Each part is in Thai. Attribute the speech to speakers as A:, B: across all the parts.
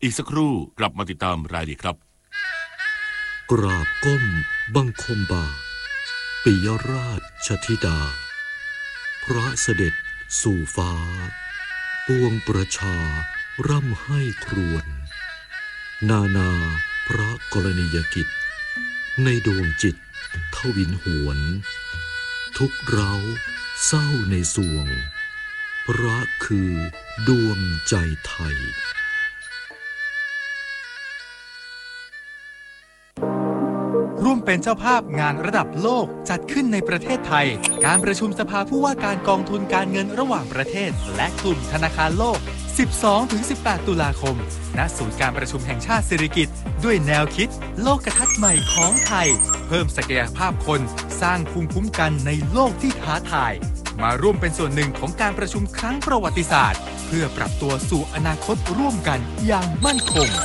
A: อีกสักครู่กลับมาติดตามรายละเอียดครับ
B: กราบก้มบังคมบาทปิยราชธิดาพระเสด็จสู่ฟ้าปวงประชาร่ำให้ครวญนานาพระกรณียกิจในดวงจิตทวินหวนทุกเราเศร้าในสวงพระคือดวงใจไทย
C: ร่วมเป็นเจ้าภาพงานระดับโลกจัดขึ้นในประเทศไทยการประชุมสภาผู้ว่าการกองทุนการเงินระหว่างประเทศและกลุ่มธนาคารโลก 12-18 ตุลาคมณศูนย์การประชุมแห่งชาติสิริกิติ์ด้วยแนวคิดโลกทัศน์ใหม่ของไทยเพิ่มศักยภาพคนสร้างภูมิคุ้มกันในโลกที่ท้าทายมาร่วมเป็นส่วนหนึ่งของการประชุมครั้งประวัติศาสตร์เพื่อปรับตัวสู่อนาคตร่วมกันอย่างมั่นคง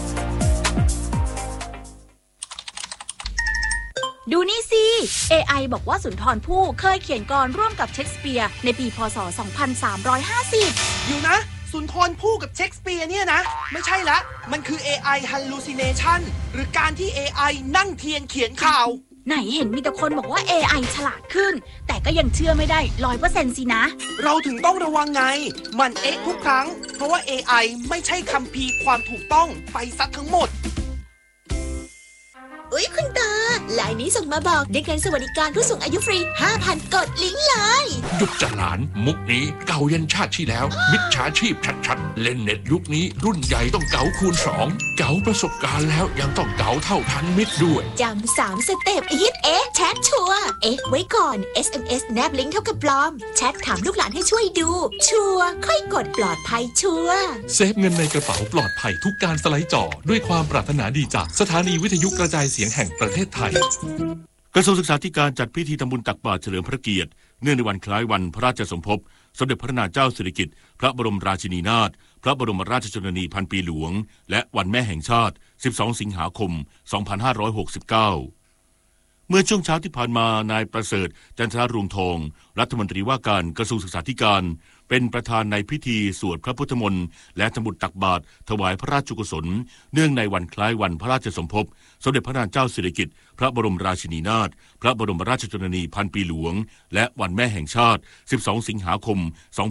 D: ดูนี่สิ AI บอกว่าสุนทรภู่เคยเขียนกลร่วมกับเชคสเปียร์ในปีพ.ศ. 2350
E: อยู่นะสุนทรภู่กับเชคสเปียร์เนี่ยนะไม่ใช่ละมันคือ AI hallucination หรือการที่ AI นั่งเทียนเขียนข่าว
D: ไหนเห็นมีแต่คนบอกว่า AI ฉลาดขึ้นแต่ก็ยังเชื่อไม่ได้ 100% สินะ
E: เราถึงต้องระวังไงมันทุกครั้งเพราะว่า AI ไม่ใช่คัมภีร์ความถูกต้องไปซะทั้งหมด
F: อุ๊ยคุณตาไลน์นี้ส่งมาบอกได้เงินสวัสดิการผู้สูงอายุฟรี 5,000 กดลิงก์เลย
G: หยุดจะหลานมุกนี้เก่ายันชาติที่แล้วมิจฉาชีพชัดๆเล่นเน็ตยุคนี้รุ่นใหญ่ต้องเก๋าคูณ2เก๋าประสบการณ์แล้วยังต้องเก๋าเท่าทันมิตรด้วย
F: จำ3 สเต็ปฮิตแชทชัวร์ไว้ก่อน SMS แนบลิงก์เท่ากับปลอมแชทถามลูกหลานให้ช่วยดูชัวร์ค่อยกดปลอดภัยชัวร์
H: เซฟเงินในกระเป๋าปลอดภัยทุกการสไลด์จอด้วยความปรารถนาดีจากสถานีวิทยุกระจายเสียงแห่งประเทศไทย
A: กระทรวงศึกษาธิการจัดพิธีทำบุญตักบาตรเฉลิมพระเกียรติเนื่องในวันคล้ายวันพระราชสมภพสมเด็จพระนางเจ้าสิริกิติ์พระบรมราชินีนาถพระบรมราชชนนีพันปีหลวงและวันแม่แห่งชาติ12 สิงหาคม 2569เมื่อช่วงเช้าที่ผ่านมานายประเสริฐจันทรรุงทองรัฐมนตรีว่าการกระทรวงศึกษาธิการเป็นประธานในพิธีสวดพระพุทธมนต์และทำบุญตักบาตรถวายพระราชกุศลเนื่องในวันคล้ายวันพระราชสมภพสมเด็จพระนางเจ้าสิริกิติ์พระบรมราชินีนาถพระบรมราชชนนีพันปีหลวงและวันแม่แห่งชาติ12 สิงหาคม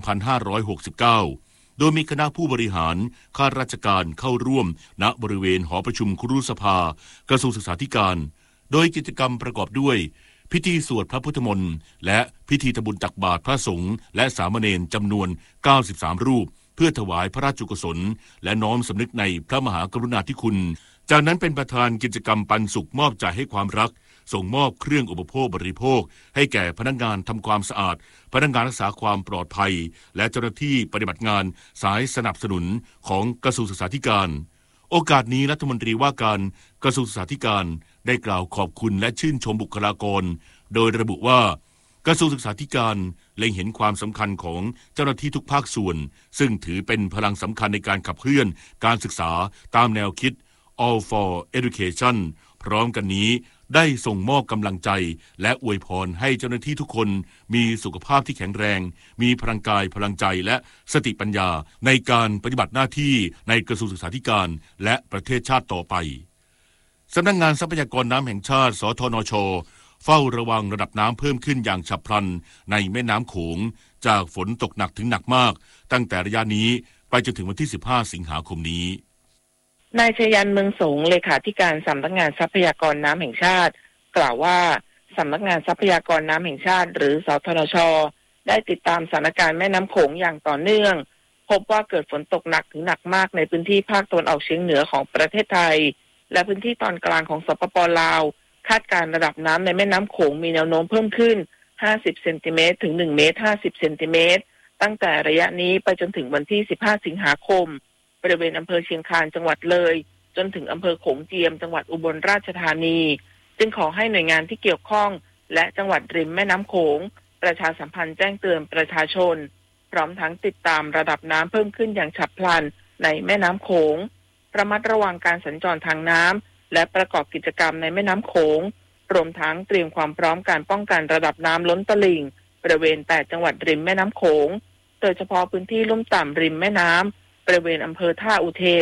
A: 2569โดยมีคณะผู้บริหารข้าราชการเข้าร่วมณบริเวณหอประชุมครุสภากระทรวงศึกษาธิการโดยกิจกรรมประกอบด้วยพิธีสวดพระพุทธมนต์และพิธีทำบุญตักบาตรพระสงฆ์และสามเณรจำนวน93รูปเพื่อถวายพระราชกุศลและน้อมสำนึกในพระมหากรุณาธิคุณจากนั้นเป็นประธานกิจกรรมปันสุขมอบจ่ายให้ความรักส่งมอบเครื่องอุปโภคบริโภคให้แก่พนักงานทำความสะอาดพนักงานรักษาความปลอดภัยและเจ้าหน้าที่ปฏิบัติงานสายสนับสนุนของกระทรวงศึกษาธิการโอกาสนี้รัฐมนตรีว่าการกระทรวงศึกษาธิการได้กล่าวขอบคุณและชื่นชมบุคลากรโดยระบุว่ากระทรวงศึกษาธิการเล็งเห็นความสำคัญของเจ้าหน้าที่ทุกภาคส่วนซึ่งถือเป็นพลังสำคัญในการขับเคลื่อนการศึกษาตามแนวคิด All for Education พร้อมกันนี้ได้ส่งมอบกำลังใจและอวยพรให้เจ้าหน้าที่ทุกคนมีสุขภาพที่แข็งแรงมีพลังกายพลังใจและสติปัญญาในการปฏิบัติหน้าที่ในกระทรวงศึกษาธิการและประเทศชาติต่อไปสำนักงานทรัพยากรน้ำแห่งชาติสทนช.เฝ้าระวังระดับน้ำเพิ่มขึ้นอย่างฉับพลันในแม่น้ำโขงจากฝนตกหนักถึงหนักมากตั้งแต่ระยะนี้ไปจนถึงวันที่15 สิงหาคมนี้
I: นายชยันเมืองสงเลขาธิการสำนักงานทรัพยากรน้ำแห่งชาติกล่าวว่าสำนักงานทรัพยากรน้ำแห่งชาติหรือสทนช.ได้ติดตามสถานการณ์แม่น้ำโขงอย่างต่อเนื่องพบว่าเกิดฝนตกหนักถึงหนักมากในพื้นที่ภาคตะวันออกเฉียงเหนือของประเทศไทยและพื้นที่ตอนกลางของสปป.ลาวคาดการณ์ระดับน้ำในแม่น้ำโขงมีแนวโน้มเพิ่มขึ้น50 เซนติเมตรถึง1 เมตร 50 เซนติเมตรตั้งแต่ระยะนี้ไปจนถึงวันที่15 สิงหาคมบริเวณอำเภอเชียงคานจังหวัดเลยจนถึงอำเภอโขงเจียมจังหวัดอุบลราชธานีจึงขอให้หน่วยงานที่เกี่ยวข้องและจังหวัดริมแม่น้ำโขงประชาสัมพันธ์แจ้งเตือนประชาชนพร้อมทั้งติดตามระดับน้ำเพิ่มขึ้นอย่างฉับพลันในแม่น้ำโขงระมัดระวังการสัญจรทางน้ำและประกอบกิจกรรมในแม่น้ำโขงรวมทั้งเตรียมความพร้อมการป้องกันระดับน้ำล้นตลิ่งบริเวณ8 จังหวัดริมแม่น้ำโขงโดยเฉพาะพื้นที่ลุ่มต่ำริมแม่น้ำบริเวณอำเภอท่าอุเทน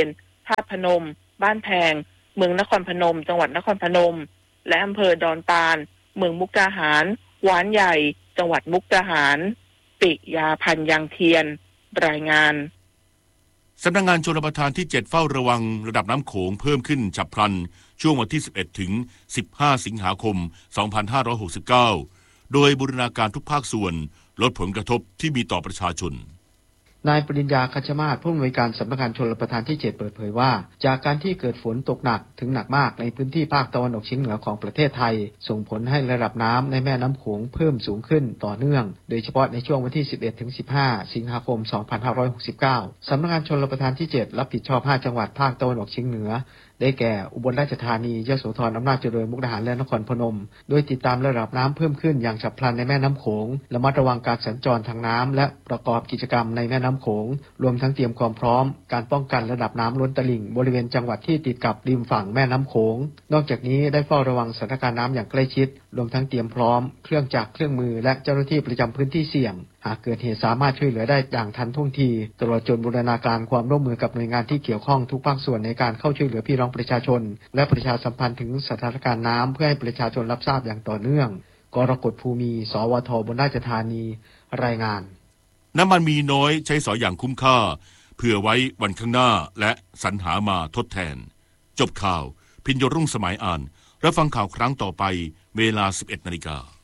I: ธาตุพนมบ้านแพงเมืองนครพนมจังหวัดนครพนมและอำเภอดอนตาลเมืองมุกดาหารหวานใหญ่จังหวัดมุกดาหารปิยาพันธ์ยังเทียนรายงาน
A: สำนักงานชลประทานที่ 7 เฝ้าระวังระดับน้ำโขงเพิ่มขึ้นฉับพลันช่วงวันที่ 11 ถึง 15 สิงหาคม 2569 โดยบูรณาการทุกภาคส่วนลดผลกระทบที่มีต่อประชาชน
J: นายปริญญาคัชมาศผู้อำนวยการสำนักงานชลประทานที่ 7 เปิดเผยว่าจากการที่เกิดฝนตกหนักถึงหนักมากในพื้นที่ภาคตะวันออกเฉียงเหนือของประเทศไทยส่งผลให้ระดับน้ำในแม่น้ำโขงเพิ่มสูงขึ้นต่อเนื่องโดยเฉพาะในช่วงวันที่ 11 ถึง 15 สิงหาคม 2569 สำนักงานชลประทานที่ 7 รับผิดชอบ 5 จังหวัดภาคตะวันออกเฉียงเหนือได้แก่อุบลราชธานียโสธรอำนาจเจริญมุกดาหารและนครพนมโดยติดตามระดับน้ำเพิ่มขึ้นอย่างฉับพลันในแม่น้ำโขงระมัดระวังการสัญจรทางน้ำและประกอบกิจกรรมในแม่น้ำโขงรวมทั้งเตรียมความพร้อมการป้องกันระดับน้ำล้นตลิ่งบริเวณจังหวัดที่ติดกับริมฝั่งแม่น้ำโขงนอกจากนี้ได้เฝ้าระวังสถานการณ์น้ำอย่างใกล้ชิดรวมทั้งเตรียมพร้อมเครื่องจักรเครื่องมือและเจ้าหน้าที่ประจำพื้นที่เสี่ยงหากเกิดเหตุสามารถช่วยเหลือได้อย่างทันท่วงทีตลอดจนบูรณาการความร่วมมือกับหน่วยงานที่เกี่ยวข้องทุกภาคส่วนในการเข้าช่วยเหลือพี่น้องประชาชนและประชาสัมพันธ์ถึงสถานการณ์น้ำเพื่อให้ประชาชนรับทราบอย่างต่อเนื่องกรกฎภูมิสวทอุบลราชธานีรายงาน
A: น้ำมันมีน้อยใช้สอยอย่างคุ้มค่าเผื่อไว้วันข้างหน้าและสรรหามาทดแทนจบข่าวพิญโยรุ่งสมัยอ่านรับฟังข่าวครั้งต่อไปเวลา 11:00 น.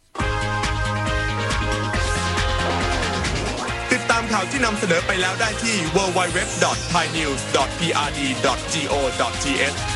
K: ติดตามข่าวที่นำเสนอไปแล้วได้ที่ www.thainews.prd.go.th